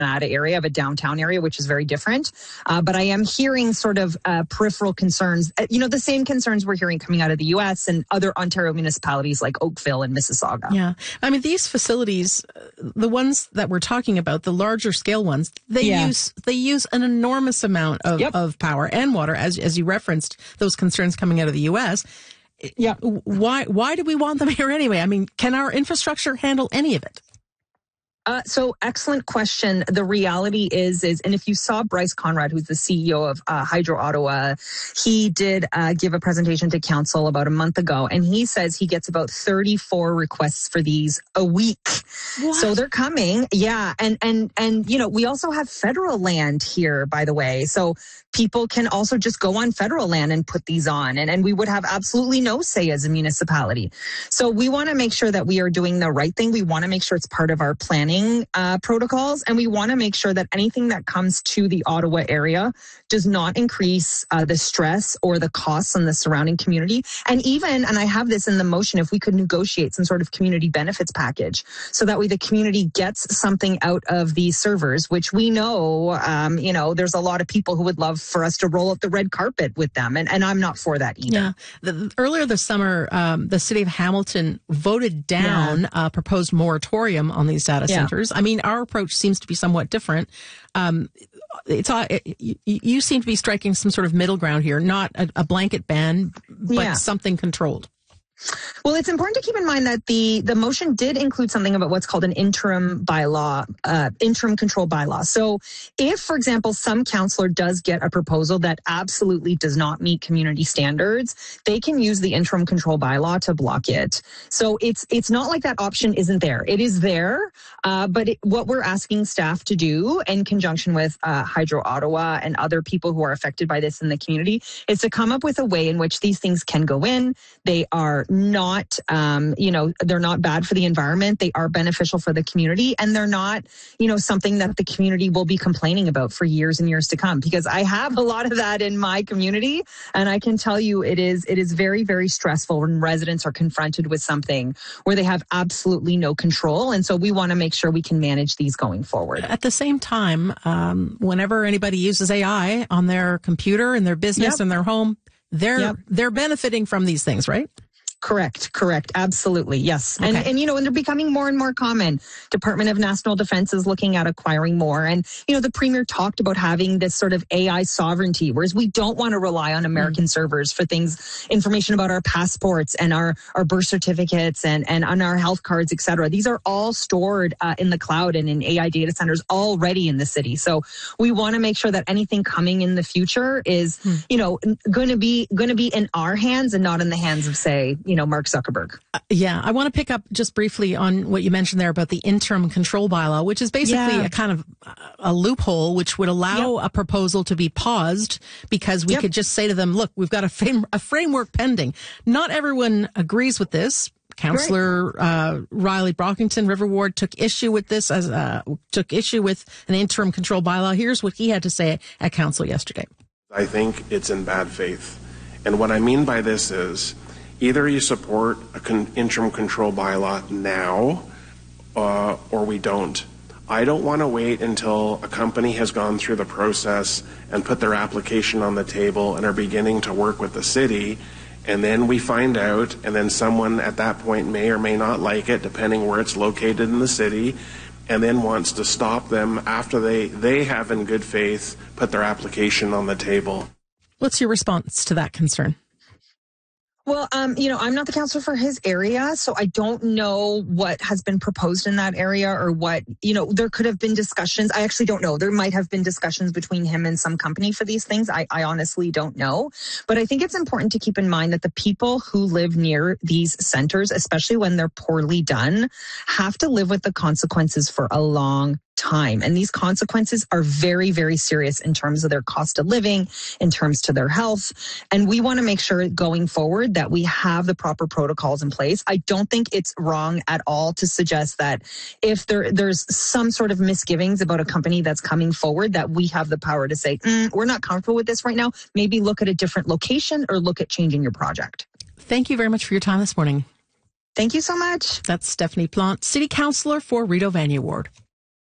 that area of a downtown area, which is very different. But I am hearing sort of peripheral concerns, the same concerns we're hearing coming out of the U.S. and other Ontario municipalities like Oakville and Mississauga. Yeah. I mean, these facilities, the ones that we're talking about, the larger scale ones, they use an enormous amount of power and water, as you referenced, those concerns coming out of the U.S. Yeah. Why do we want them here anyway? I mean, can our infrastructure handle any of it? So excellent question. The reality is, and if you saw Bryce Conrad, who's the CEO of Hydro Ottawa, he did give a presentation to council about a month ago, and he says he gets about 34 requests for these a week. What? So they're coming. Yeah. And we also have federal land here, by the way. So people can also just go on federal land and put these on, and we would have absolutely no say as a municipality. So we want to make sure that we are doing the right thing. We want to make sure it's part of our planning protocols, and we want to make sure that anything that comes to the Ottawa area does not increase the stress or the costs on the surrounding community. And I have this in the motion, if we could negotiate some sort of community benefits package so that way the community gets something out of these servers, which we know, there's a lot of people who would love for us to roll out the red carpet with them. And I'm not for that either. Yeah. Earlier this summer, the city of Hamilton voted down a proposed moratorium on these data centers. I mean, our approach seems to be somewhat different. You seem to be striking some sort of middle ground here, not a blanket ban, but something controlled. Well, it's important to keep in mind that the motion did include something about what's called an interim bylaw, interim control bylaw. So if, for example, some councillor does get a proposal that absolutely does not meet community standards, they can use the interim control bylaw to block it. So it's not like that option isn't there. It is there, but what we're asking staff to do in conjunction with Hydro Ottawa and other people who are affected by this in the community is to come up with a way in which these things can go in. They are not, they're not bad for the environment. They are beneficial for the community, and they're not, something that the community will be complaining about for years and years to come. Because I have a lot of that in my community, and I can tell you it is very, very stressful when residents are confronted with something where they have absolutely no control. And so we want to make sure we can manage these going forward. At the same time, whenever anybody uses AI on their computer in their business and their home, they're benefiting from these things, right? Correct. Absolutely. Yes. Okay. And they're becoming more and more common. Department of National Defense is looking at acquiring more. And, the Premier talked about having this sort of AI sovereignty, whereas we don't want to rely on American servers for things, information about our passports and our birth certificates and on our health cards, et cetera. These are all stored in the cloud and in AI data centers already in the city. So we want to make sure that anything coming in the future is, going to be in our hands and not in the hands of, say, Mark Zuckerberg. I want to pick up just briefly on what you mentioned there about the interim control bylaw, which is basically a kind of a loophole which would allow a proposal to be paused because we could just say to them, look, we've got a framework pending. Not everyone agrees with this. Councillor Riley Brockington, River Ward, took issue with this took issue with an interim control bylaw. Here's what he had to say at council yesterday. I think it's in bad faith. And what I mean by this is either you support an interim control bylaw now or we don't. I don't want to wait until a company has gone through the process and put their application on the table and are beginning to work with the city, and then we find out, and then someone at that point may or may not like it, depending where it's located in the city, and then wants to stop them after they have in good faith put their application on the table. What's your response to that concern? Well, I'm not the counselor for his area, so I don't know what has been proposed in that area or what, there could have been discussions. I actually don't know. There might have been discussions between him and some company for these things. I honestly don't know. But I think it's important to keep in mind that the people who live near these centers, especially when they're poorly done, have to live with the consequences for a long time. And these consequences are very, very serious in terms of their cost of living, in terms to their health. And we want to make sure going forward that we have the proper protocols in place. I don't think it's wrong at all to suggest that if there's some sort of misgivings about a company that's coming forward, that we have the power to say, we're not comfortable with this right now. Maybe look at a different location or look at changing your project. Thank you very much for your time this morning. Thank you so much. That's Stephanie Plante, City Councillor for Rideau Vanier Ward.